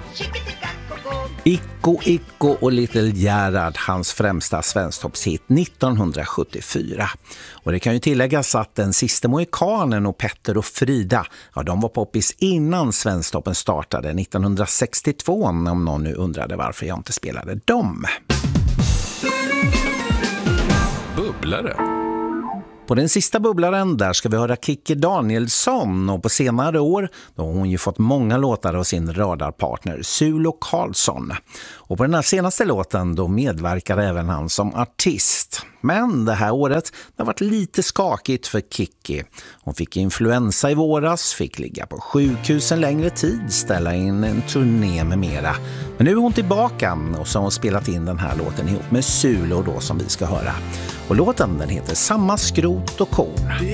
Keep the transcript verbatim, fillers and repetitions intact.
Icko Icko och Little Gerhard, hans främsta svensktoppshit nittonhundrasjuttiofyra. Och det kan ju tilläggas att den sista mohikanen och Petter och Frida, ja, de var poppis innan Svensktoppen startade nittonhundrasextiotvå, om någon nu undrade varför jag inte spelade dem. Bubblare. På den sista bubblaren där ska vi höra Kikki Danielsson, och på senare år då har hon ju fått många låtar av sin radarpartner Sulo Karlsson. Och på den här senaste låten då medverkar även han som artist. Men det här året det har varit lite skakigt för Kikki. Hon fick influensa i våras, fick ligga på sjukhus en längre tid, ställa in en turné med mera. Men nu är hon tillbaka och så har hon spelat in den här låten ihop med Sulo då, som vi ska höra. Och låten den heter Samma skrot och korn.